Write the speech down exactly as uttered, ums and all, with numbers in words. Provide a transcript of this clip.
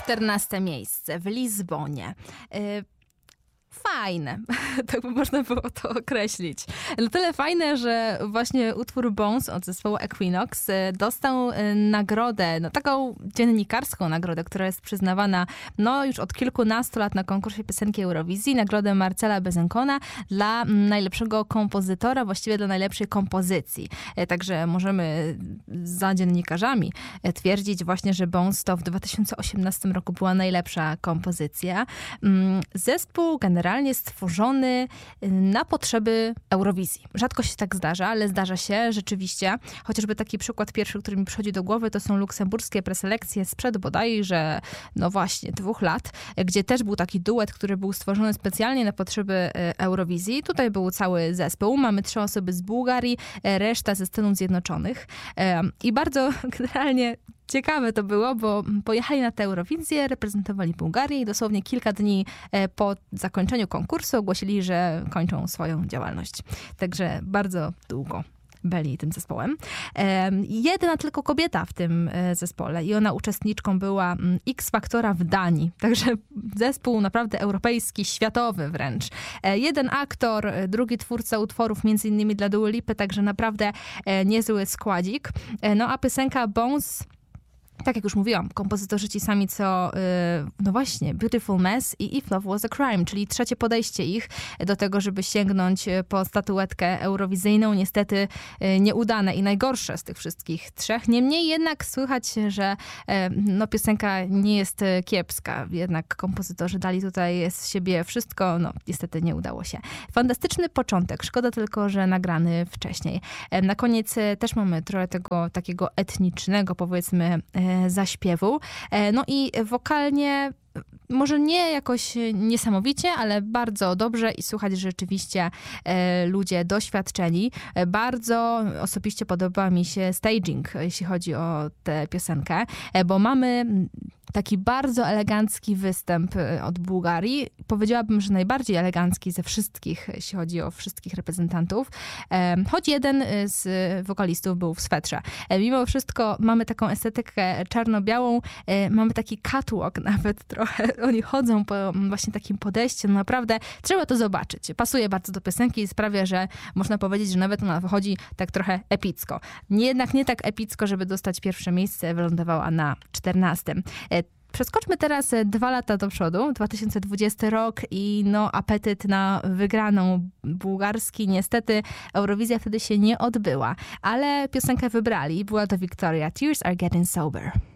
czternaste miejsce w Lizbonie. Fajne, tak by można było to określić. No tyle fajne, że właśnie utwór Bones od zespołu Equinox dostał nagrodę, no taką dziennikarską nagrodę, która jest przyznawana no już od kilkunastu lat na konkursie piosenki Eurowizji, nagrodę Marcela Bezenkona dla najlepszego kompozytora, właściwie dla najlepszej kompozycji. Także możemy za dziennikarzami twierdzić właśnie, że Bones to w dwa tysiące osiemnastym roku była najlepsza kompozycja. Zespół generalnie generalnie stworzony na potrzeby Eurowizji. Rzadko się tak zdarza, ale zdarza się rzeczywiście. Chociażby taki przykład pierwszy, który mi przychodzi do głowy, to są luksemburskie preselekcje sprzed bodajże, no właśnie, dwóch lat, gdzie też był taki duet, który był stworzony specjalnie na potrzeby Eurowizji. Tutaj był cały zespół. Mamy trzy osoby z Bułgarii, reszta ze Stanów Zjednoczonych. I bardzo generalnie ciekawe to było, bo pojechali na tę Eurowizję, reprezentowali Bułgarię i dosłownie kilka dni po zakończeniu konkursu ogłosili, że kończą swoją działalność. Także bardzo długo byli tym zespołem. Jedna tylko kobieta w tym zespole i ona uczestniczką była X Factora w Danii. Także zespół naprawdę europejski, światowy wręcz. Jeden aktor, drugi twórca utworów między innymi dla Dua Lipy, także naprawdę niezły składzik. No a piosenka Bones, tak jak już mówiłam, kompozytorzy ci sami co, no właśnie, Beautiful Mess i If Love Was a Crime, czyli trzecie podejście ich do tego, żeby sięgnąć po statuetkę eurowizyjną. Niestety nieudane i najgorsze z tych wszystkich trzech. Niemniej jednak słychać, że no, piosenka nie jest kiepska. Jednak kompozytorzy dali tutaj z siebie wszystko. No, niestety nie udało się. Fantastyczny początek. Szkoda tylko, że nagrany wcześniej. Na koniec też mamy trochę tego takiego etnicznego, powiedzmy, zaśpiewu. No i wokalnie może nie jakoś niesamowicie, ale bardzo dobrze i słuchać, że rzeczywiście e, ludzie doświadczeni. E, bardzo osobiście podoba mi się staging, jeśli chodzi o tę piosenkę, e, bo mamy taki bardzo elegancki występ od Bułgarii. Powiedziałabym, że najbardziej elegancki ze wszystkich, jeśli chodzi o wszystkich reprezentantów. E, choć jeden z wokalistów był w swetrze. E, mimo wszystko mamy taką estetykę czarno-białą, e, mamy taki catwalk nawet trochę. Oni chodzą po właśnie takim podejściu. No naprawdę trzeba to zobaczyć. Pasuje bardzo do piosenki i sprawia, że można powiedzieć, że nawet ona wychodzi tak trochę epicko. Nie, jednak nie tak epicko, żeby dostać pierwsze miejsce. Wylądowała na czternastym. Przeskoczmy teraz dwa lata do przodu, dwa tysiące dwudziesty rok i no apetyt na wygraną bułgarski. Niestety Eurowizja wtedy się nie odbyła, ale piosenkę wybrali. Była to Victoria. Tears Are Getting Sober.